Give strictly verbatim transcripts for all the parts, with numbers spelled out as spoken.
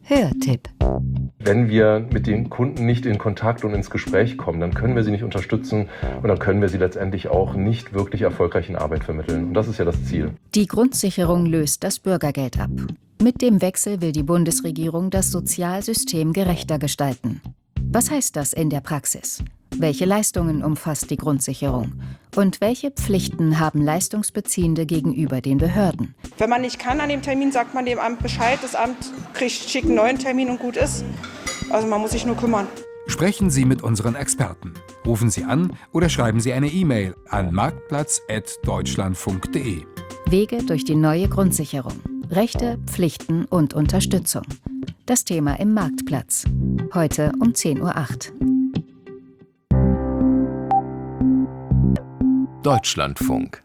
Hörtipp. Wenn wir mit den Kunden nicht in Kontakt und ins Gespräch kommen, dann können wir sie nicht unterstützen und dann können wir sie letztendlich auch nicht wirklich erfolgreich in Arbeit vermitteln. Und das ist ja das Ziel. Die Grundsicherung löst das Bürgergeld ab. Mit dem Wechsel will die Bundesregierung das Sozialsystem gerechter gestalten. Was heißt das in der Praxis? Welche Leistungen umfasst die Grundsicherung? Und welche Pflichten haben Leistungsbeziehende gegenüber den Behörden? Wenn man nicht kann an dem Termin, sagt man dem Amt Bescheid. Das Amt kriegt, schickt einen neuen Termin und gut ist. Also man muss sich nur kümmern. Sprechen Sie mit unseren Experten. Rufen Sie an oder schreiben Sie eine E-Mail an marktplatz at deutschlandfunk punkt de. Wege durch die neue Grundsicherung. Rechte, Pflichten und Unterstützung. Das Thema im Marktplatz. Heute um zehn Uhr acht. Deutschlandfunk.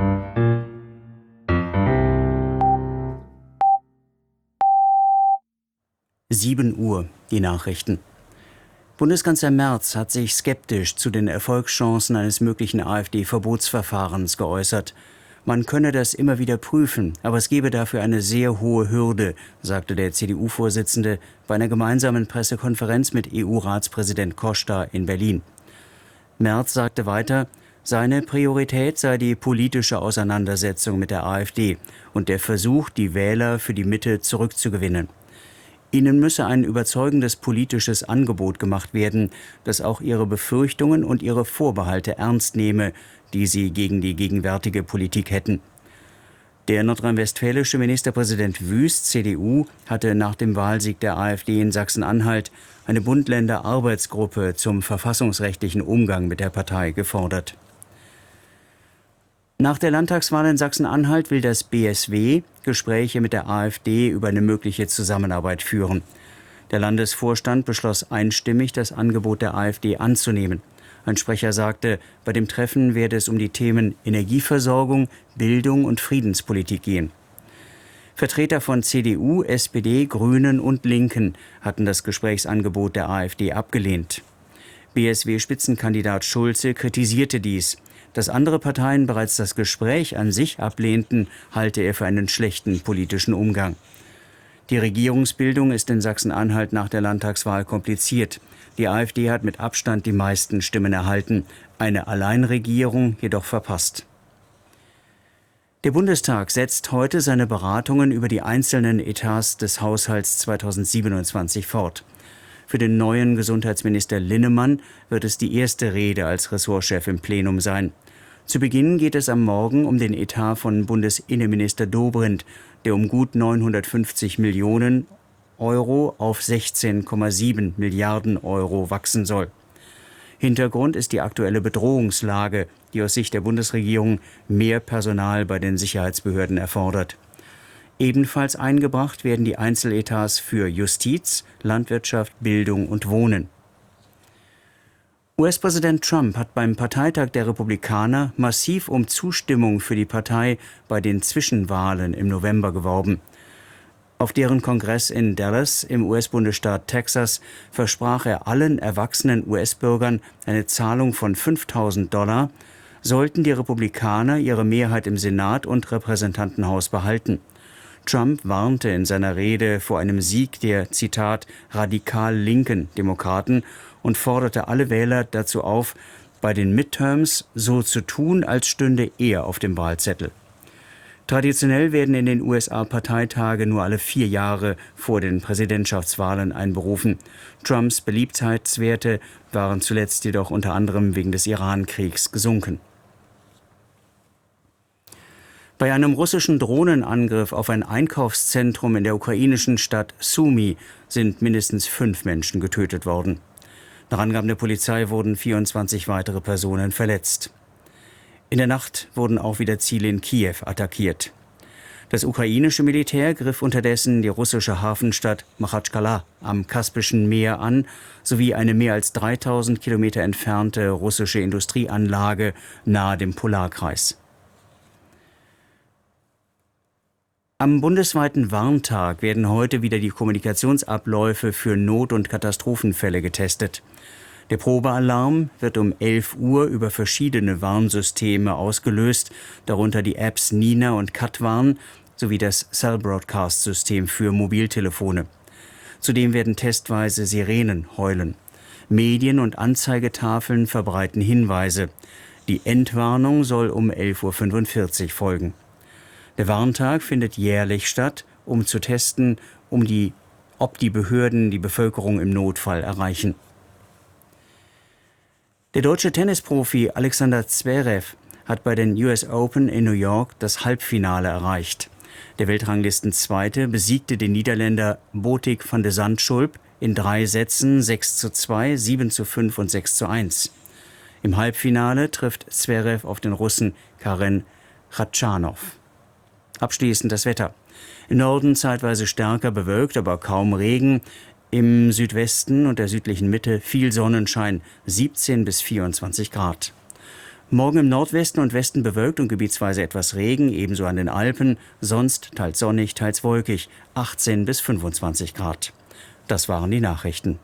sieben Uhr, die Nachrichten. Bundeskanzler Merz hat sich skeptisch zu den Erfolgschancen eines möglichen AfD-Verbotsverfahrens geäußert. Man könne das immer wieder prüfen, aber es gebe dafür eine sehr hohe Hürde, sagte der C D U-Vorsitzende bei einer gemeinsamen Pressekonferenz mit E U-Ratspräsident Costa in Berlin. Merz sagte weiter, seine Priorität sei die politische Auseinandersetzung mit der AfD und der Versuch, die Wähler für die Mitte zurückzugewinnen. Ihnen müsse ein überzeugendes politisches Angebot gemacht werden, das auch ihre Befürchtungen und ihre Vorbehalte ernst nehme, die sie gegen die gegenwärtige Politik hätten. Der nordrhein-westfälische Ministerpräsident Wüst, C D U, hatte nach dem Wahlsieg der AfD in Sachsen-Anhalt eine Bund-Länder-Arbeitsgruppe zum verfassungsrechtlichen Umgang mit der Partei gefordert. Nach der Landtagswahl in Sachsen-Anhalt will das B S W Gespräche mit der AfD über eine mögliche Zusammenarbeit führen. Der Landesvorstand beschloss einstimmig, das Angebot der AfD anzunehmen. Ein Sprecher sagte, bei dem Treffen werde es um die Themen Energieversorgung, Bildung und Friedenspolitik gehen. Vertreter von C D U, S P D, Grünen und Linken hatten das Gesprächsangebot der AfD abgelehnt. B S W-Spitzenkandidat Schulze kritisierte dies. Dass andere Parteien bereits das Gespräch an sich ablehnten, halte er für einen schlechten politischen Umgang. Die Regierungsbildung ist in Sachsen-Anhalt nach der Landtagswahl kompliziert. Die AfD hat mit Abstand die meisten Stimmen erhalten, eine Alleinregierung jedoch verpasst. Der Bundestag setzt heute seine Beratungen über die einzelnen Etats des Haushalts zweitausendsiebenundzwanzig fort. Für den neuen Gesundheitsminister Linnemann wird es die erste Rede als Ressortchef im Plenum sein. Zu Beginn geht es am Morgen um den Etat von Bundesinnenminister Dobrindt, der um gut neunhundertfünfzig Millionen Euro auf sechzehn Komma sieben Milliarden Euro wachsen soll. Hintergrund ist die aktuelle Bedrohungslage, die aus Sicht der Bundesregierung mehr Personal bei den Sicherheitsbehörden erfordert. Ebenfalls eingebracht werden die Einzeletats für Justiz, Landwirtschaft, Bildung und Wohnen. U S-Präsident Trump hat beim Parteitag der Republikaner massiv um Zustimmung für die Partei bei den Zwischenwahlen im November geworben. Auf deren Kongress in Dallas im U S-Bundesstaat Texas versprach er allen erwachsenen U S-Bürgern eine Zahlung von fünftausend Dollar, sollten die Republikaner ihre Mehrheit im Senat und Repräsentantenhaus behalten. Trump warnte in seiner Rede vor einem Sieg der, Zitat, radikal linken Demokraten und forderte alle Wähler dazu auf, bei den Midterms so zu tun, als stünde er auf dem Wahlzettel. Traditionell werden in den U S A Parteitage nur alle vier Jahre vor den Präsidentschaftswahlen einberufen. Trumps Beliebtheitswerte waren zuletzt jedoch unter anderem wegen des Iran-Kriegs gesunken. Bei einem russischen Drohnenangriff auf ein Einkaufszentrum in der ukrainischen Stadt Sumy sind mindestens fünf Menschen getötet worden. Nach Angaben der Polizei wurden vierundzwanzig weitere Personen verletzt. In der Nacht wurden auch wieder Ziele in Kiew attackiert. Das ukrainische Militär griff unterdessen die russische Hafenstadt Machatschkala am Kaspischen Meer an, sowie eine mehr als dreitausend Kilometer entfernte russische Industrieanlage nahe dem Polarkreis. Am bundesweiten Warntag werden heute wieder die Kommunikationsabläufe für Not- und Katastrophenfälle getestet. Der Probealarm wird um elf Uhr über verschiedene Warnsysteme ausgelöst, darunter die Apps Nina und Katwarn sowie das Cell Broadcast System für Mobiltelefone. Zudem werden testweise Sirenen heulen. Medien- und Anzeigetafeln verbreiten Hinweise. Die Endwarnung soll um elf Uhr fünfundvierzig folgen. Der Warntag findet jährlich statt, um zu testen, um die, ob die Behörden die Bevölkerung im Notfall erreichen. Der deutsche Tennisprofi Alexander Zverev hat bei den U S Open in New York das Halbfinale erreicht. Der Weltranglistenzweite besiegte den Niederländer Botik van de Zandschulp in drei Sätzen sechs zu zwei, sieben zu fünf und sechs zu eins. Im Halbfinale trifft Zverev auf den Russen Karen Khachanov. Abschließend das Wetter. Im Norden zeitweise stärker bewölkt, aber kaum Regen. Im Südwesten und der südlichen Mitte viel Sonnenschein, siebzehn bis vierundzwanzig Grad. Morgen im Nordwesten und Westen bewölkt und gebietsweise etwas Regen, ebenso an den Alpen, sonst teils sonnig, teils wolkig, achtzehn bis fünfundzwanzig Grad. Das waren die Nachrichten.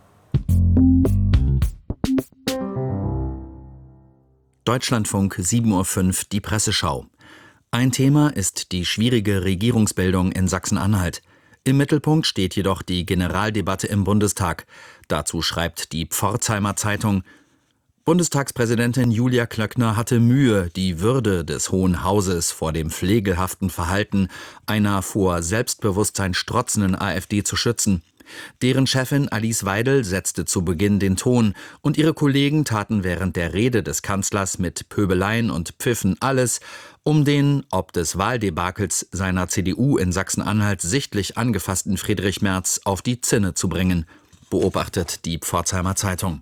Deutschlandfunk sieben Uhr fünf, die Presseschau. Ein Thema ist die schwierige Regierungsbildung in Sachsen-Anhalt. Im Mittelpunkt steht jedoch die Generaldebatte im Bundestag. Dazu schreibt die Pforzheimer Zeitung: Bundestagspräsidentin Julia Klöckner hatte Mühe, die Würde des Hohen Hauses vor dem pflegelhaften Verhalten einer vor Selbstbewusstsein strotzenden AfD zu schützen. Deren Chefin Alice Weidel setzte zu Beginn den Ton und ihre Kollegen taten während der Rede des Kanzlers mit Pöbeleien und Pfiffen alles, um den ob des Wahldebakels seiner C D U in Sachsen-Anhalt sichtlich angefassten Friedrich Merz auf die Zinne zu bringen, beobachtet die Pforzheimer Zeitung.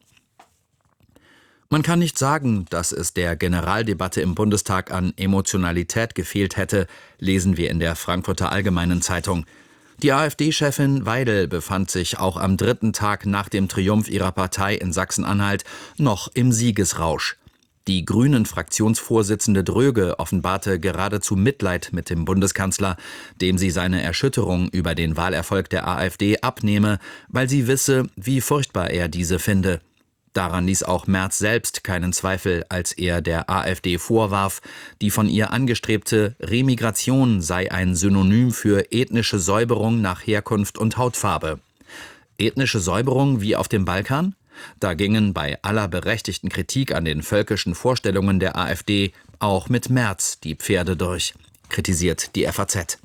Man kann nicht sagen, dass es der Generaldebatte im Bundestag an Emotionalität gefehlt hätte, lesen wir in der Frankfurter Allgemeinen Zeitung. Die AfD-Chefin Weidel befand sich auch am dritten Tag nach dem Triumph ihrer Partei in Sachsen-Anhalt noch im Siegesrausch. Die Grünen-Fraktionsvorsitzende Dröge offenbarte geradezu Mitleid mit dem Bundeskanzler, dem sie seine Erschütterung über den Wahlerfolg der AfD abnehme, weil sie wisse, wie furchtbar er diese finde. Daran ließ auch Merz selbst keinen Zweifel, als er der AfD vorwarf, die von ihr angestrebte Remigration sei ein Synonym für ethnische Säuberung nach Herkunft und Hautfarbe. Ethnische Säuberung wie auf dem Balkan? Da gingen bei aller berechtigten Kritik an den völkischen Vorstellungen der AfD auch mit Merz die Pferde durch, kritisiert die F A Z.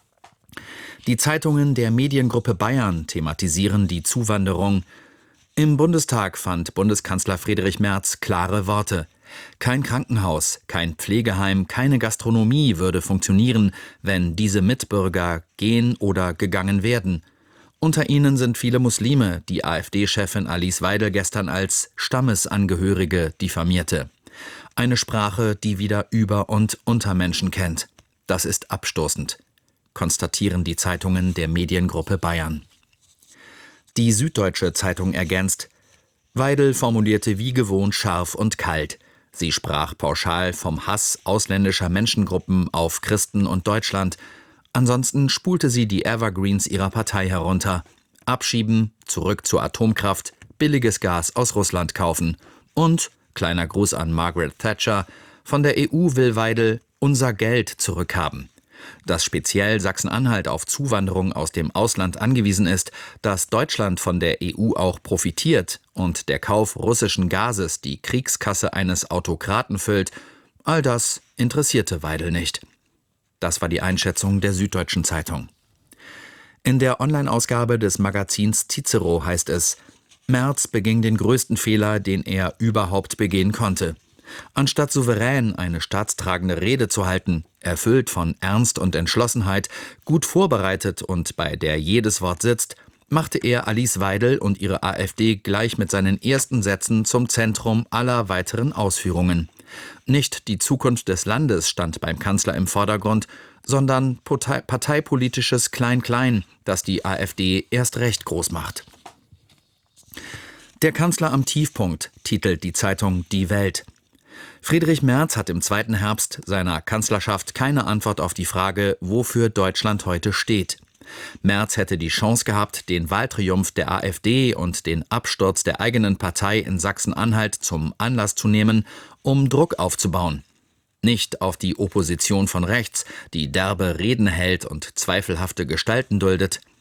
Die Zeitungen der Mediengruppe Bayern thematisieren die Zuwanderung. Im Bundestag fand Bundeskanzler Friedrich Merz klare Worte. Kein Krankenhaus, kein Pflegeheim, keine Gastronomie würde funktionieren, wenn diese Mitbürger gehen oder gegangen werden. Unter ihnen sind viele Muslime, die AfD-Chefin Alice Weidel gestern als Stammesangehörige diffamierte. Eine Sprache, die wieder Über- und Untermenschen kennt. Das ist abstoßend, konstatieren die Zeitungen der Mediengruppe Bayern. Die Süddeutsche Zeitung ergänzt: Weidel formulierte wie gewohnt scharf und kalt. Sie sprach pauschal vom Hass ausländischer Menschengruppen auf Christen und Deutschland. Ansonsten spulte sie die Evergreens ihrer Partei herunter. Abschieben, zurück zur Atomkraft, billiges Gas aus Russland kaufen. Und, kleiner Gruß an Margaret Thatcher, von der E U will Weidel unser Geld zurückhaben. Dass speziell Sachsen-Anhalt auf Zuwanderung aus dem Ausland angewiesen ist, dass Deutschland von der E U auch profitiert und der Kauf russischen Gases die Kriegskasse eines Autokraten füllt, all das interessierte Weidel nicht. Das war die Einschätzung der Süddeutschen Zeitung. In der Online-Ausgabe des Magazins Cicero heißt es: Merz beging den größten Fehler, den er überhaupt begehen konnte. Anstatt souverän eine staatstragende Rede zu halten, erfüllt von Ernst und Entschlossenheit, gut vorbereitet und bei der jedes Wort sitzt, machte er Alice Weidel und ihre AfD gleich mit seinen ersten Sätzen zum Zentrum aller weiteren Ausführungen. Nicht die Zukunft des Landes stand beim Kanzler im Vordergrund, sondern partei- parteipolitisches Klein-Klein, das die AfD erst recht groß macht. Der Kanzler am Tiefpunkt, titelt die Zeitung Die Welt. Friedrich Merz hat im zweiten Herbst seiner Kanzlerschaft keine Antwort auf die Frage, wofür Deutschland heute steht. Merz hätte die Chance gehabt, den Wahltriumph der AfD und den Absturz der eigenen Partei in Sachsen-Anhalt zum Anlass zu nehmen, um Druck aufzubauen. Nicht auf die Opposition von rechts, die derbe Reden hält und zweifelhafte Gestalten duldet.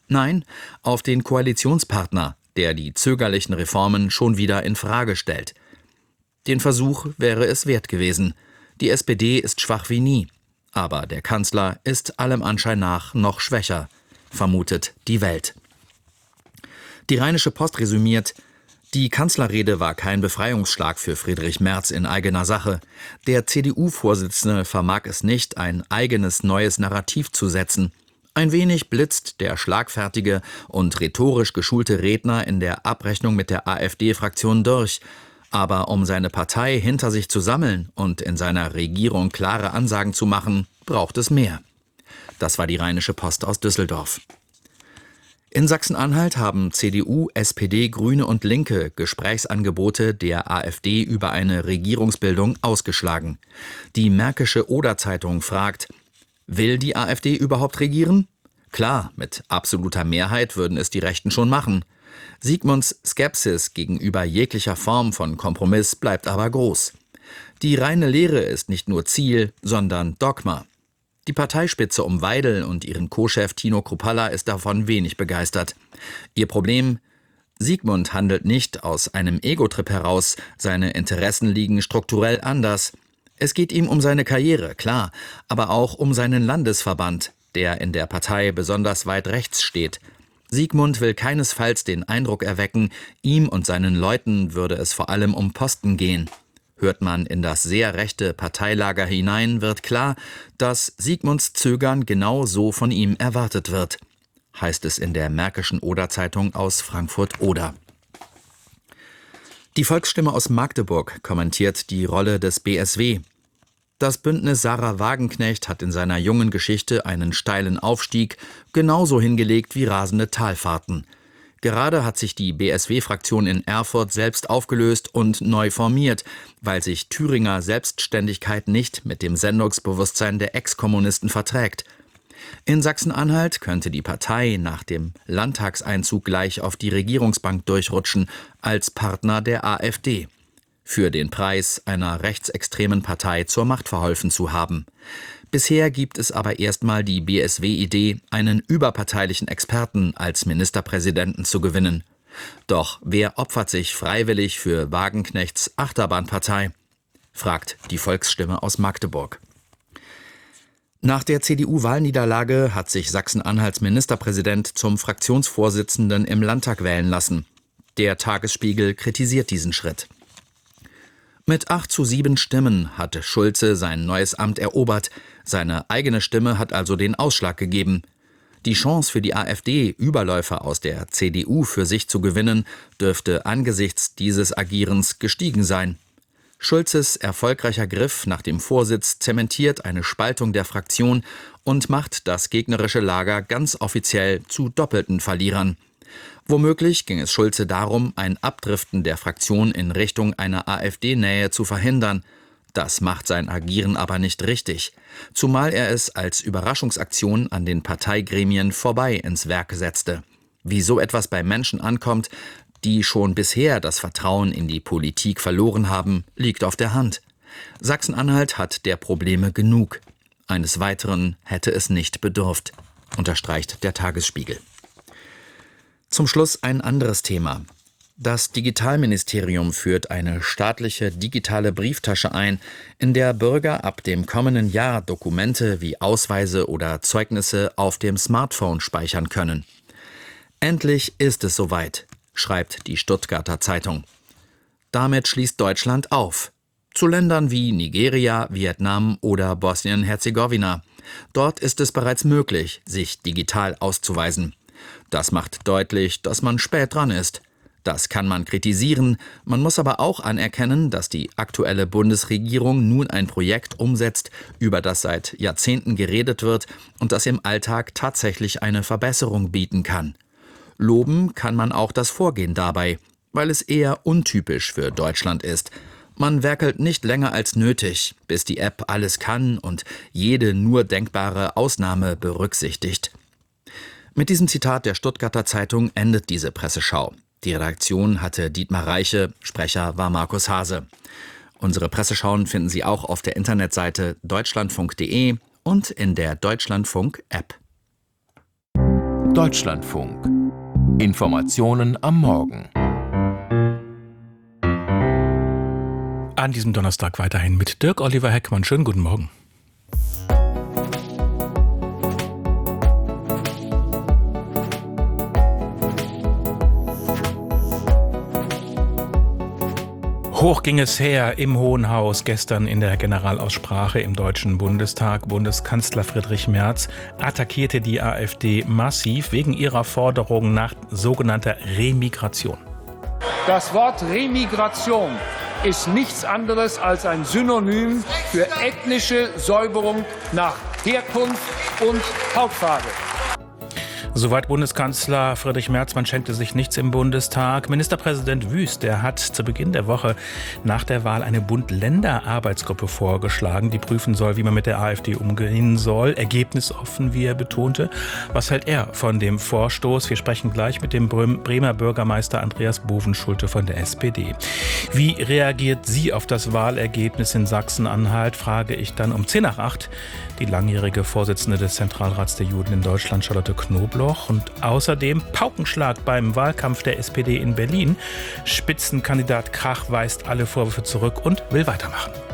Nein, auf den Koalitionspartner, der die zögerlichen Reformen schon wieder in Frage stellt. Den Versuch wäre es wert gewesen. Die S P D ist schwach wie nie. Aber der Kanzler ist allem Anschein nach noch schwächer, vermutet die Welt. Die Rheinische Post resümiert: Die Kanzlerrede war kein Befreiungsschlag für Friedrich Merz in eigener Sache. Der C D U-Vorsitzende vermag es nicht, ein eigenes neues Narrativ zu setzen. Ein wenig blitzt der schlagfertige und rhetorisch geschulte Redner in der Abrechnung mit der AfD-Fraktion durch. Aber um seine Partei hinter sich zu sammeln und in seiner Regierung klare Ansagen zu machen, braucht es mehr. Das war die Rheinische Post aus Düsseldorf. In Sachsen-Anhalt haben C D U, S P D, Grüne und Linke Gesprächsangebote der AfD über eine Regierungsbildung ausgeschlagen. Die Märkische Oder-Zeitung fragt: Will die AfD überhaupt regieren? Klar, mit absoluter Mehrheit würden es die Rechten schon machen. Sigmunds Skepsis gegenüber jeglicher Form von Kompromiss bleibt aber groß. Die reine Lehre ist nicht nur Ziel, sondern Dogma. Die Parteispitze um Weidel und ihren Co-Chef Tino Kruppalla ist davon wenig begeistert. Ihr Problem: Sigmund handelt nicht aus einem Ego-Trip heraus, seine Interessen liegen strukturell anders. Es geht ihm um seine Karriere, klar, aber auch um seinen Landesverband, der in der Partei besonders weit rechts steht. Sigmund will keinesfalls den Eindruck erwecken, ihm und seinen Leuten würde es vor allem um Posten gehen. Hört man in das sehr rechte Parteilager hinein, wird klar, dass Sigmunds Zögern genau so von ihm erwartet wird, heißt es in der Märkischen Oder-Zeitung aus Frankfurt-Oder. Die Volksstimme aus Magdeburg kommentiert die Rolle des B S W. Das Bündnis Sarah Wagenknecht hat in seiner jungen Geschichte einen steilen Aufstieg genauso hingelegt wie rasende Talfahrten. Gerade hat sich die B S W-Fraktion in Erfurt selbst aufgelöst und neu formiert, weil sich Thüringer Selbstständigkeit nicht mit dem Sendungsbewusstsein der Ex-Kommunisten verträgt. In Sachsen-Anhalt könnte die Partei nach dem Landtagseinzug gleich auf die Regierungsbank durchrutschen, als Partner der AfD. Für den Preis, einer rechtsextremen Partei zur Macht verholfen zu haben. Bisher gibt es aber erstmal die B S W-Idee, einen überparteilichen Experten als Ministerpräsidenten zu gewinnen. Doch wer opfert sich freiwillig für Wagenknechts Achterbahnpartei? Fragt die Volksstimme aus Magdeburg. Nach der C D U-Wahlniederlage hat sich Sachsen-Anhalts Ministerpräsident zum Fraktionsvorsitzenden im Landtag wählen lassen. Der Tagesspiegel kritisiert diesen Schritt. Mit acht zu sieben Stimmen hatte Schulze sein neues Amt erobert. Seine eigene Stimme hat also den Ausschlag gegeben. Die Chance für die AfD, Überläufer aus der C D U für sich zu gewinnen, dürfte angesichts dieses Agierens gestiegen sein. Schulzes erfolgreicher Griff nach dem Vorsitz zementiert eine Spaltung der Fraktion und macht das gegnerische Lager ganz offiziell zu doppelten Verlierern. Womöglich ging es Schulze darum, ein Abdriften der Fraktion in Richtung einer AfD-Nähe zu verhindern. Das macht sein Agieren aber nicht richtig, zumal er es als Überraschungsaktion an den Parteigremien vorbei ins Werk setzte. Wie so etwas bei Menschen ankommt, die schon bisher das Vertrauen in die Politik verloren haben, liegt auf der Hand. Sachsen-Anhalt hat der Probleme genug. Eines Weiteren hätte es nicht bedurft, unterstreicht der Tagesspiegel. Zum Schluss ein anderes Thema. Das Digitalministerium führt eine staatliche digitale Brieftasche ein, in der Bürger ab dem kommenden Jahr Dokumente wie Ausweise oder Zeugnisse auf dem Smartphone speichern können. Endlich ist es soweit, schreibt die Stuttgarter Zeitung. Damit schließt Deutschland auf. Zu Ländern wie Nigeria, Vietnam oder Bosnien-Herzegowina. Dort ist es bereits möglich, sich digital auszuweisen. Das macht deutlich, dass man spät dran ist. Das kann man kritisieren, man muss aber auch anerkennen, dass die aktuelle Bundesregierung nun ein Projekt umsetzt, über das seit Jahrzehnten geredet wird und das im Alltag tatsächlich eine Verbesserung bieten kann. Loben kann man auch das Vorgehen dabei, weil es eher untypisch für Deutschland ist. Man werkelt nicht länger als nötig, bis die App alles kann und jede nur denkbare Ausnahme berücksichtigt. Mit diesem Zitat der Stuttgarter Zeitung endet diese Presseschau. Die Redaktion hatte Dietmar Reiche, Sprecher war Markus Hase. Unsere Presseschauen finden Sie auch auf der Internetseite deutschlandfunk punkt de und in der Deutschlandfunk-App. Deutschlandfunk. Informationen am Morgen. An diesem Donnerstag weiterhin mit Dirk Oliver Heckmann. Schönen guten Morgen. Hoch ging es her im Hohen Haus gestern in der Generalaussprache im Deutschen Bundestag. Bundeskanzler Friedrich Merz attackierte die AfD massiv wegen ihrer Forderung nach sogenannter Remigration. Das Wort Remigration ist nichts anderes als ein Synonym für ethnische Säuberung nach Herkunft und Hautfarbe. Soweit Bundeskanzler Friedrich Merz, man schenkte sich nichts im Bundestag. Ministerpräsident Wüst, der hat zu Beginn der Woche nach der Wahl eine Bund-Länder-Arbeitsgruppe vorgeschlagen, die prüfen soll, wie man mit der AfD umgehen soll. Ergebnisoffen, wie er betonte. Was hält er von dem Vorstoß? Wir sprechen gleich mit dem Bremer Bürgermeister Andreas Bovenschulte von der S P D. Wie reagiert sie auf das Wahlergebnis in Sachsen-Anhalt, frage ich dann um zehn nach acht die langjährige Vorsitzende des Zentralrats der Juden in Deutschland, Charlotte Knobloch. Und außerdem Paukenschlag beim Wahlkampf der S P D in Berlin. Spitzenkandidat Krach weist alle Vorwürfe zurück und will weitermachen.